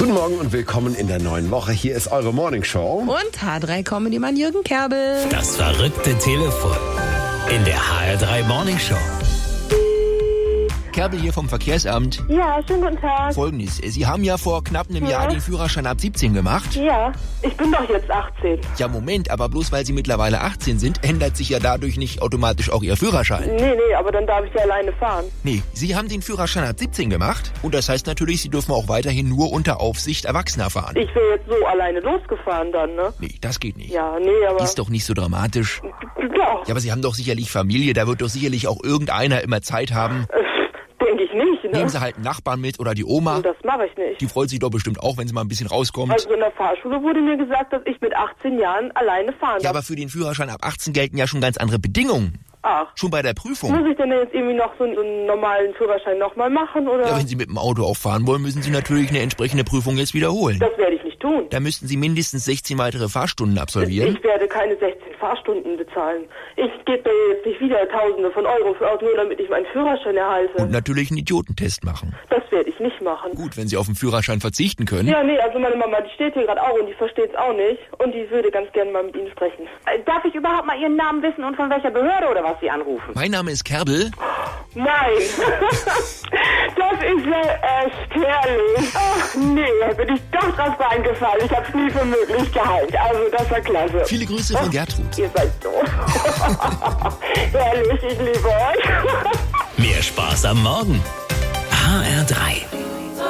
Guten Morgen und willkommen in der neuen Woche. Hier ist eure Morning Show. Und H3-Comedy-Mann Jürgen Kerbel. Das verrückte Telefon in der HR3 Morning Show. Kerbel hier vom Verkehrsamt. Ja, schönen guten Tag. Folgendes, Sie haben ja vor knapp einem Jahr den Führerschein ab 17 gemacht. Ja, ich bin doch jetzt 18. Ja, Moment, aber bloß weil Sie mittlerweile 18 sind, ändert sich ja dadurch nicht automatisch auch Ihr Führerschein. Nee, aber dann darf ich ja alleine fahren. Nee, Sie haben den Führerschein ab 17 gemacht und das heißt natürlich, Sie dürfen auch weiterhin nur unter Aufsicht Erwachsener fahren. Ich wäre jetzt so alleine losgefahren dann, ne? Nee, das geht nicht. Ja, nee, aber... Ist doch nicht so dramatisch. Doch. Ja, aber Sie haben doch sicherlich Familie, da wird doch sicherlich auch irgendeiner immer Zeit haben. Denke ich nicht, ne? Nehmen Sie halt einen Nachbarn mit oder die Oma. Das mache ich nicht. Die freut sich doch bestimmt auch, wenn sie mal ein bisschen rauskommt. Also in der Fahrschule wurde mir gesagt, dass ich mit 18 Jahren alleine fahren darf. Ja, aber für den Führerschein ab 18 gelten ja schon ganz andere Bedingungen. Ach. Schon bei der Prüfung. Muss ich denn jetzt irgendwie noch so einen normalen Führerschein nochmal machen, oder? Ja, wenn Sie mit dem Auto auch fahren wollen, müssen Sie natürlich eine entsprechende Prüfung jetzt wiederholen. Das werde ich nicht tun. Da müssten Sie mindestens 16 weitere Fahrstunden absolvieren. Ich werde keine 16 Fahrstunden bezahlen. Ich gebe mir jetzt nicht wieder Tausende von Euro für aus, nur damit ich meinen Führerschein erhalte. Und natürlich einen Idiotentest machen. Das werde ich nicht machen. Gut, wenn Sie auf den Führerschein verzichten können. Ja, nee, also meine Mama, die steht hier gerade auch und die versteht es auch nicht. Und die würde ganz gerne mal mit Ihnen sprechen. Darf ich überhaupt mal Ihren Namen wissen und von welcher Behörde oder was Sie anrufen? Mein Name ist Kerbel. Nein, das ist ja echt herrlich. Ach nee, da bin ich doch drauf reingefallen. Ich hab's nie für möglich gehalten. Also das war klasse. Viele Grüße von Gertrud. Ihr seid doof. Herrlich, ich liebe euch. Mehr Spaß am Morgen. HR3.